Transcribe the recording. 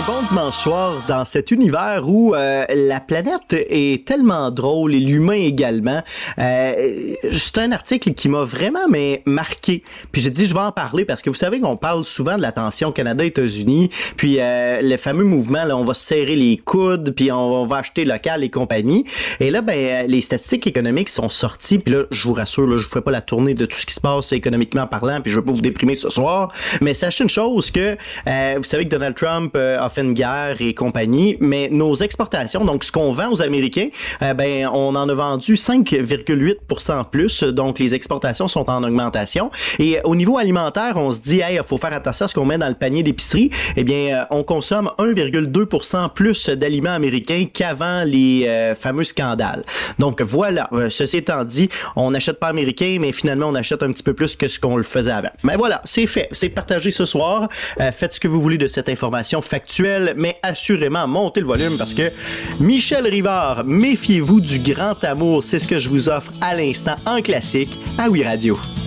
bon dimanche soir dans cet univers où la planète est tellement drôle et l'humain également. C'est un article qui m'a vraiment marqué. Puis j'ai dit je vais en parler parce que vous savez qu'on parle souvent de la tension Canada-États-Unis, puis le fameux mouvement là, on va se serrer les coudes, puis on va acheter local et compagnie. Et là les statistiques économiques sont sorties, puis là je vous rassure, là, je vous fais pas la tournée de tout ce qui se passe économiquement parlant, puis je veux pas vous déprimer ce soir, mais sachez une chose que vous savez que Donald Trump a fait une guerre et compagnie, mais nos exportations, donc ce qu'on vend aux Américains, on en a vendu 5,8% plus, donc les exportations sont en augmentation. Et au niveau alimentaire, on se dit, il faut faire attention à ce qu'on met dans le panier d'épicerie. Eh bien, on consomme 1,2% plus d'aliments américains qu'avant les fameux scandales. Donc voilà, ceci étant dit, on n'achète pas américain, mais finalement on achète un petit peu plus que ce qu'on le faisait avant. Mais voilà, c'est fait, c'est partagé ce soir. Faites ce que vous voulez de cette information factuelle, mais assurément, montez le volume parce que Michel Rivard, méfiez-vous du grand amour, c'est ce que je vous offre à l'instant en classique à Oui Radio.